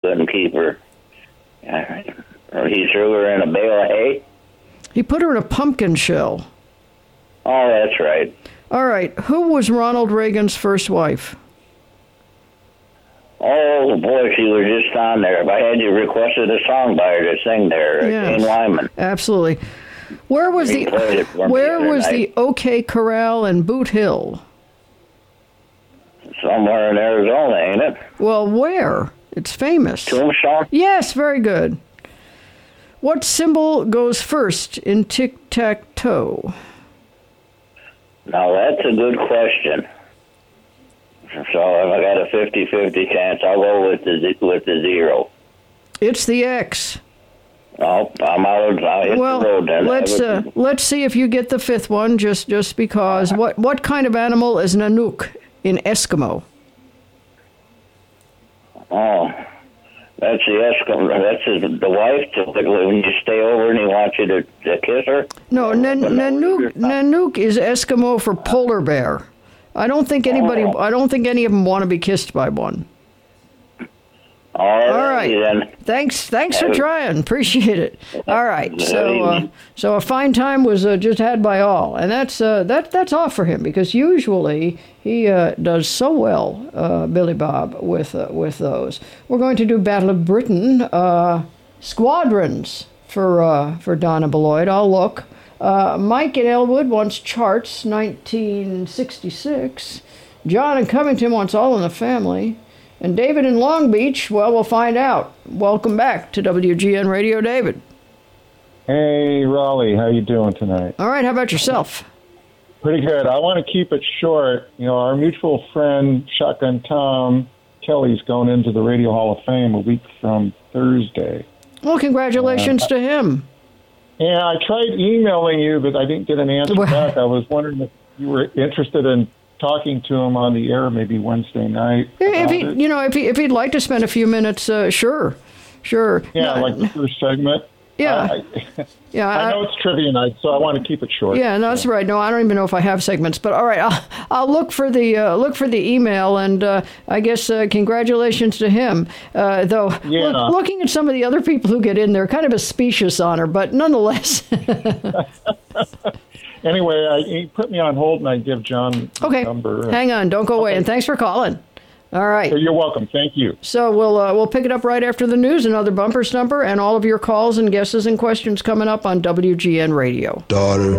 couldn't keep her. He threw her in a bale of hay? He put her in a pumpkin shell. Oh, that's right. All right. Who was Ronald Reagan's first wife? Oh, boy, she was just on there. If I had you requested a song by her to sing there, Jane Wyman. Absolutely. Where was the OK Corral in Boot Hill? Somewhere in Arizona, ain't it? Well, where? It's famous. Tombstone? Yes, very good. What symbol goes first in tic-tac-toe? Now, that's a good question. So if I got a 50-50 chance, I'll go with the zero. It's the X. Oh, I'm out. I'll hit the road then. Let's see if you get the fifth one, just because. What kind of animal is Nanook in Eskimo? Oh, that's the Eskimo. That's the wife. When you stay over and he wants you to kiss her. No, Nanook is Eskimo for polar bear. I don't think any of them want to be kissed by one. All right. Then. Thanks for trying. Appreciate it. All right. So a fine time was just had by all, and that's all for him because usually he does so well, Billy Bob, with those. We're going to do Battle of Britain squadrons for Donna Beloit. I'll look. Mike in Elwood wants charts 1966. John in Covington wants All in the Family. And David in Long Beach, well, we'll find out. Welcome back to WGN Radio, David. Hey, Raleigh, how you doing tonight? All right, how about yourself? Pretty good. I want to keep it short. You know, our mutual friend, Shotgun Tom Kelly's going into the Radio Hall of Fame a week from Thursday. Well, congratulations to him. Yeah, I tried emailing you, but I didn't get an answer back. I was wondering if you were interested in talking to him on the air maybe Wednesday night. If he'd like to spend a few minutes, sure. Yeah, like the first segment. Yeah. I know it's trivia night, so I want to keep it short. Yeah, no, that's right. No, I don't even know if I have segments, but all right, I'll look for the email, and I guess congratulations to him. Though looking at some of the other people who get in there, kind of a specious honor, but nonetheless. Anyway, he put me on hold, and I give John the number. Hang on, don't go away, and thanks for calling. All right. You're welcome. Thank you. So we'll pick it up right after the news, another bumper stumper, and all of your calls and guesses and questions coming up on WGN Radio. Daughter,